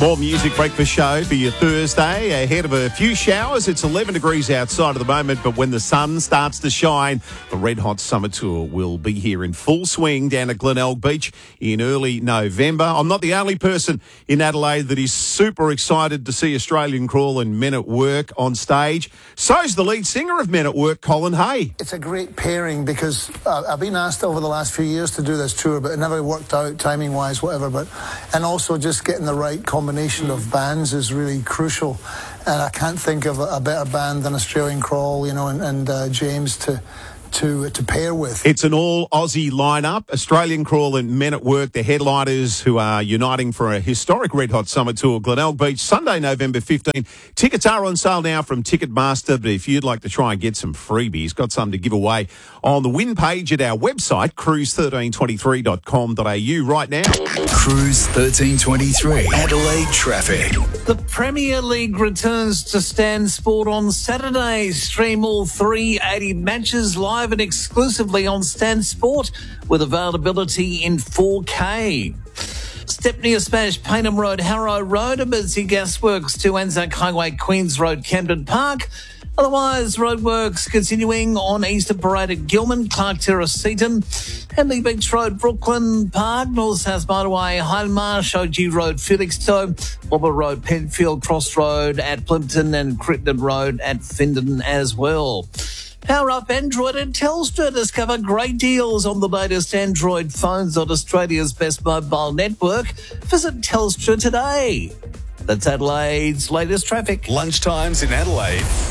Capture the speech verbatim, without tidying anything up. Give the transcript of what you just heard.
More music breakfast show for your Thursday. Ahead of a few showers. It's eleven degrees outside at the moment, but when the sun starts to shine, the Red Hot Summer Tour will be here in full swing down at Glenelg Beach in early November. I'm not the only person in Adelaide that is super excited to see Australian Crawl and Men at Work on stage. So's the lead singer of Men at Work, Colin Hay. It's a great pairing because uh, I've been asked over the last few years to do this tour, but it never worked out timing-wise, whatever. But and also just getting the right combination of bands is really crucial, and I can't think of a, a better band than Australian Crawl, you know, and, and uh, James to to to pair with. It's an all Aussie lineup. Australian Crawl and Men at Work, the headliners who are uniting for a historic Red Hot Summer Tour, Glenelg Beach, Sunday, November fifteenth. Tickets are on sale now from Ticketmaster, but if you'd like to try and get some freebies, got some to give away on the win page at our website, cruise one three two three dot com dot a u right now. Cruise thirteen twenty-three, Adelaide traffic. The Premier League returns to Stan Sport on Saturday. Stream all three hundred eighty matches live and exclusively on Stan Sport with availability in four K. Stepney Smash, Paynham Road, Harrow Road, Emergency Gasworks to Anzac Highway, Queens Road, Camden Park. Otherwise, roadworks continuing on Easter Parade at Gilman, Clark Terrace, Seaton, Henley Beach Road, Brooklyn Park, North South Motorway, Highland Marsh, O G Road, Felixstowe, Wobber Road, Penfield, Cross Road at Plimpton, and Crittenden Road at Findon as well. Power up Android and Telstra. Discover great deals on the latest Android phones on Australia's best mobile network. Visit Telstra today. That's Adelaide's latest traffic. Lunchtimes in Adelaide.